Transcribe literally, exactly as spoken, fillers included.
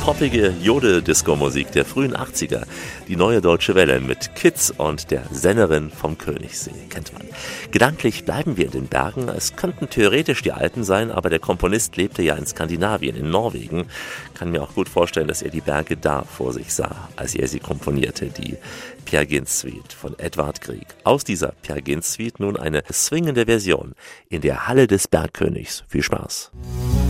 poppige Jodel-Disco-Musik der frühen achtziger. Die neue Deutsche Welle mit Kids und der Sennerin vom Königssee, kennt man. Gedanklich bleiben wir in den Bergen. Es könnten theoretisch die Alpen sein, aber der Komponist lebte ja in Skandinavien, in Norwegen. Kann mir auch gut vorstellen, dass er die Berge da vor sich sah, als er sie komponierte, die Peer Gynt Suite von Edvard Grieg. Aus dieser Peer Gynt Suite nun eine swingende Version in der Halle des Bergkönigs. Viel Spaß!